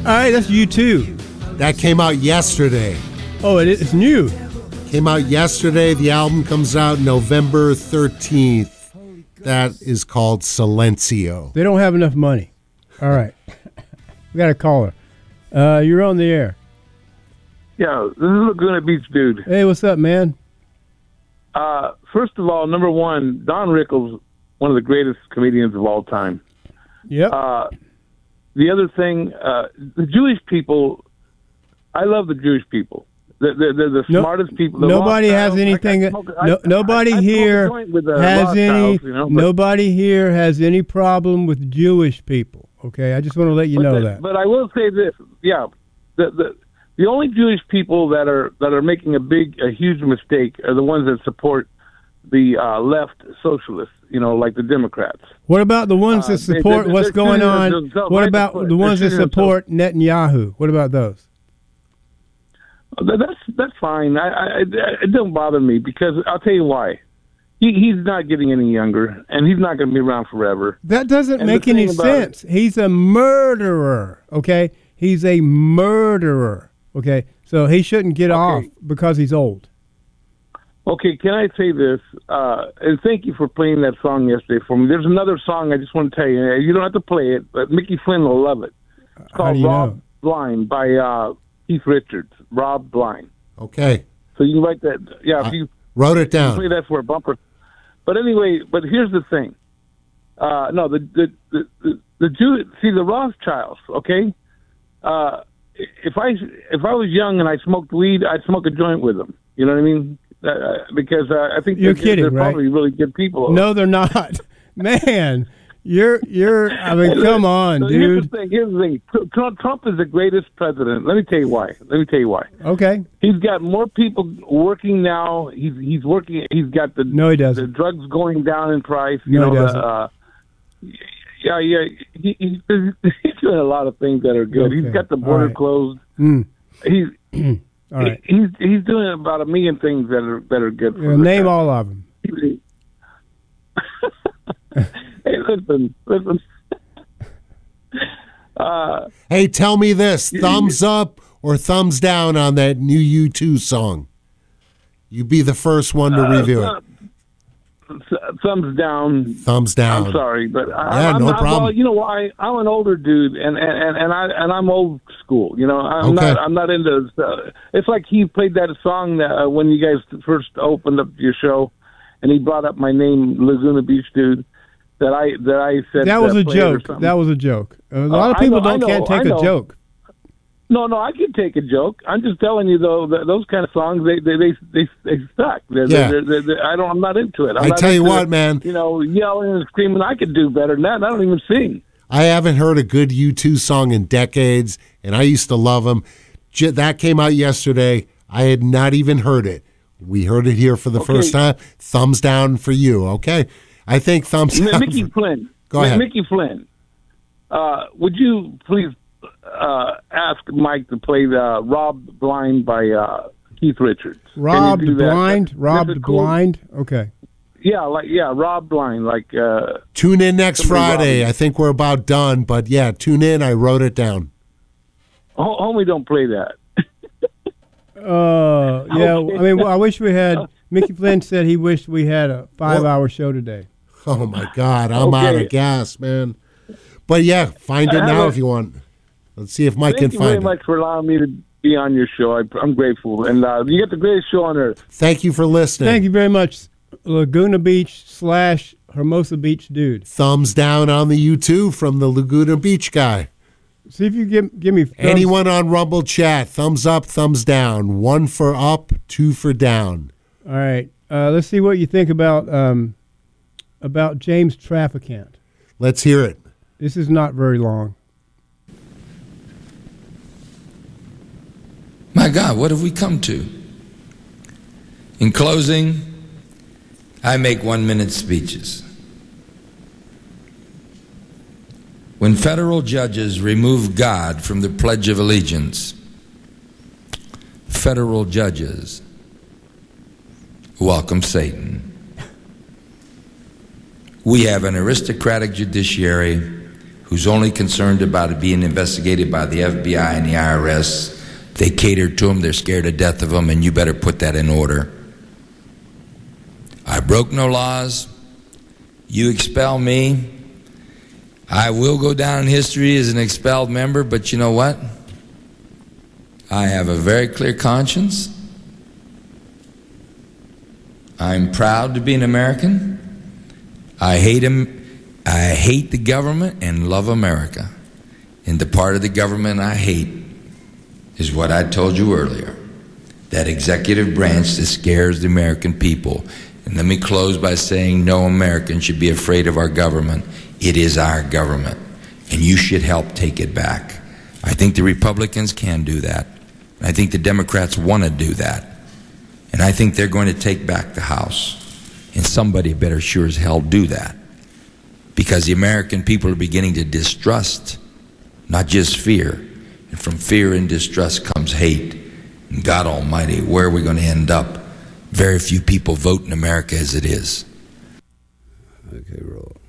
right, that's U2. That came out yesterday. Oh, it's new. Came out yesterday. The album comes out November 13th. That is called Silencio. They don't have enough money. All right. We got a caller. You're on the air. Yeah, this is Laguna Beach Dude. Hey, what's up, man? First of all, number one, Don Rickles, one of the greatest comedians of all time. Yep. The other thing, the Jewish people, I love the Jewish people. They're the smartest people. Nobody has anything. Nobody here has any. Nobody here has any problem with Jewish people. Okay, I just want to let you know that. But I will say this: yeah, the only Jewish people that are making a huge mistake are the ones that support the left socialists. Like the Democrats. What about the ones that support what's going on? What about the ones that support Netanyahu? What about those? That's fine. It don't bother me because I'll tell you why. He's not getting any younger, and he's not going to be around forever. That doesn't make any sense. He's a murderer. Okay, he's a murderer. Okay, so he shouldn't get off because he's old. Okay, can I say this? And thank you for playing that song yesterday for me. There's another song I just want to tell you. You don't have to play it, but Mickey Flynn will love it. It's called Rob Blind by Keith Richards. Rob Blind. Okay. So you can write that. Yeah, if you wrote it down. Play that for a bumper. But anyway, here's the thing. No, the Jew. See the Rothschilds. Okay. If I was young and I smoked weed, I'd smoke a joint with them. You know what I mean? Because I think you're kidding, they're right? Probably really good people. No, they're not. Man, you're. I mean, come on, dude. Here's the thing. Trump is the greatest president. Let me tell you why. Okay. He's got more people working now. He's working. He's got the. No, he doesn't. The drugs going down in price. He doesn't. Yeah. He's doing a lot of things that are good. Okay. He's got the border closed. He's. All right. He's doing about 1 million things that are good. For name all of them. Hey, listen. Hey, tell me this: thumbs up or thumbs down on that new U2 song? You be the first one to review it. Thumbs down. Thumbs down. I'm sorry, but no problem. Well, you know why? I'm an older dude, and I'm old school. I'm not into. It's like he played that song when you guys first opened up your show, and he brought up my name, Laguna Beach Dude. That I said that was a joke. That was a joke. A lot of people can't take a joke. No, I can take a joke. I'm just telling you though that those kind of songs they suck. I'm not into it. I tell you what, man. Yelling and screaming. I could do better than that. I don't even sing. I haven't heard a good U2 song in decades, and I used to love them. That came out yesterday. I had not even heard it. We heard it here for the first time. Thumbs down for you. Okay, I think thumbs down. Mickey Flynn. Go ahead, Mickey Flynn. Would you please? Ask Mike to play the Robbed Blind by Keith Richards. Robbed Blind? Robbed Blind? Okay. Yeah, Robbed Blind. Tune in next Friday. I think we're about done, but yeah, tune in. I wrote it down. Homie, don't play that. Yeah, I mean, I wish we had, Mickey Flynn said he wished we had a 5-hour show today. Oh, my God. I'm out of gas, man. But yeah, find it now if you want. Let's see if Mike can find it. Thank you very much for allowing me to be on your show. I'm grateful. And you get the greatest show on earth. Thank you for listening. Thank you very much, Laguna Beach / Hermosa Beach Dude. Thumbs down on the U2 from the Laguna Beach guy. See if you give me thumbs. Anyone on Rumble chat, thumbs up, thumbs down. 1 for up, 2 for down. All right. Let's see what you think about James Traficant. Let's hear it. This is not very long. My God, what have we come to? In closing, I make 1-minute speeches. When federal judges remove God from the Pledge of Allegiance, federal judges welcome Satan. We have an aristocratic judiciary who's only concerned about it being investigated by the FBI and the IRS. They cater to them, they're scared to death of them, and you better put that in order. I broke no laws. You expel me. I will go down in history as an expelled member, but you know what? I have a very clear conscience. I'm proud to be an American. I hate the government and love America. And the part of the government I hate is what I told you earlier, that executive branch that scares the American people. And let me close by saying no American should be afraid of our government. It is our government, and you should help take it back. I think the Republicans can do that. I think the Democrats want to do that. And I think they're going to take back the House. And somebody better sure as hell do that. Because the American people are beginning to distrust, not just fear. And from fear and distrust comes hate. And God Almighty, where are we going to end up? Very few people vote in America as it is. Okay, roll.